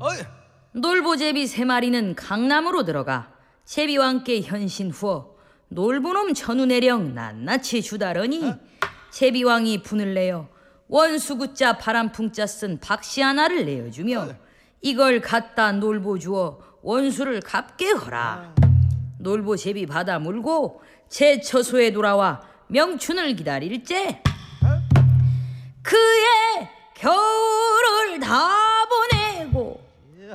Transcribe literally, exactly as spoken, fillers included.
어이. 놀보제비 세 마리는 강남으로 들어가 제비와 함께 현신 후어 놀보놈 전우내령 낱낱이 주다러니 어? 제비왕이 분을 내어 원수구자 바람풍자 쓴 박씨 하나를 내어주며 어. 이걸 갖다 놀보 주어 원수를 갚게 허라. 놀보 제비 받아 물고 제 처소에 돌아와 명춘을 기다릴제 그의 겨울을 다